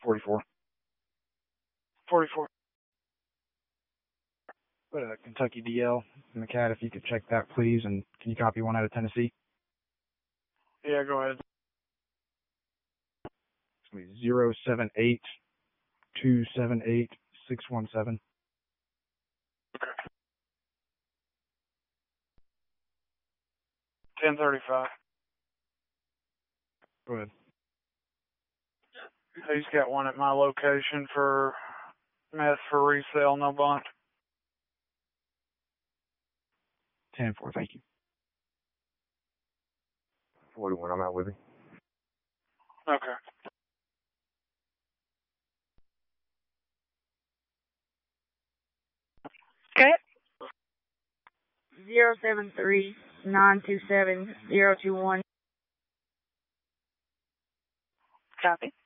44. 44. Kentucky DL, McCat, if you could check that, please, and can you copy one out of Tennessee? Yeah, go ahead. It's going to be 078-278-617. Okay. 1035. Go ahead. He's got one at my location for meth for resale, no bond. 10-4, thank you. 41, I'm out with you. Okay. Okay. 073-927-021. Copy.